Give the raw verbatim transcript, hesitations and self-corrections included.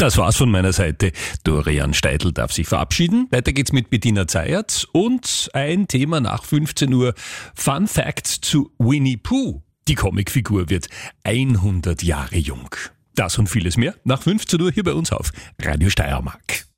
Das war's von meiner Seite. Dorian Steidl darf sich verabschieden. Weiter geht's mit Bettina Zayat und ein Thema nach fünfzehn Uhr. Fun Facts zu Winnie Pooh. Die Comicfigur wird hundert Jahre jung. Das und vieles mehr nach fünfzehn Uhr hier bei uns auf Radio Steiermark.